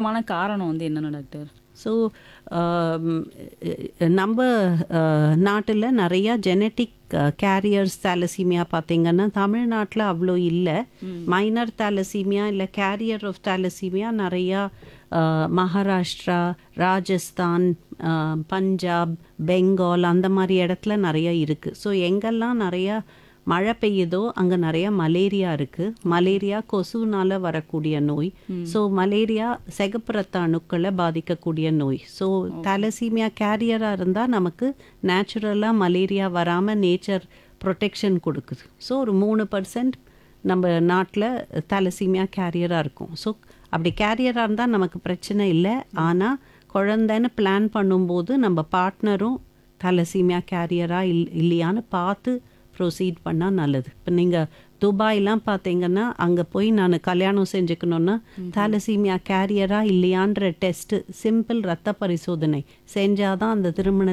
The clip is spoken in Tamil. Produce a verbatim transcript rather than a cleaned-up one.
முக்கியமான காரணம் வந்து என்னென்ன டாக்டர்? ஸோ நம்ம நாட்டில் நிறையா ஜெனட்டிக் கேரியர்ஸ் தாலசீமியா பார்த்தீங்கன்னா தமிழ்நாட்டில் அவ்வளோ இல்லை. மைனர் தாலசீமியா இல்லை கேரியர் ஆஃப் தாலசீமியா நிறையா அஹ், மகாராஷ்டிரா, ராஜஸ்தான், அஹ், பஞ்சாப், பெங்கால் அந்த மாதிரி இடத்துல நிறையா இருக்குது. ஸோ எங்கெல்லாம் நிறையா மழை பெய்யுதோ அங்கே நிறைய மலேரியா இருக்குது. மலேரியா கொசுனால வரக்கூடிய நோய். ஸோ மலேரியா சிகப்பு ரத்த அணுக்களை பாதிக்கக்கூடிய நோய். ஸோ தாலசீமியா கேரியராக இருந்தால் நமக்கு நேச்சுரலாக மலேரியா வராமல் நேச்சர் ப்ரொடெக்ஷன் கொடுக்குது. ஸோ ஒரு மூணு பர்சன்ட் நம்ம நாட்டில் தாலசீமியா கேரியராக இருக்கும். ஸோ அப்படி கேரியராக இருந்தால் நமக்கு பிரச்சனை இல்லை. ஆனால் குழந்தைன்னு பிளான் பண்ணும்போது நம்ம பார்ட்னரும் தாலசீமியா கேரியராக இல் இல்லையான்னு பார்த்து ப்ரொசீட் பண்ணால் நல்லது. இப்போ நீங்கள் துபாய்லாம் பார்த்தீங்கன்னா அங்கே போய் நான் கல்யாணம் செஞ்சுக்கணுன்னா தாலசீமியா கேரியரா இல்லையான்ற டெஸ்ட்டு, சிம்பிள் ரத்த பரிசோதனை செஞ்சால் தான் அந்த திருமண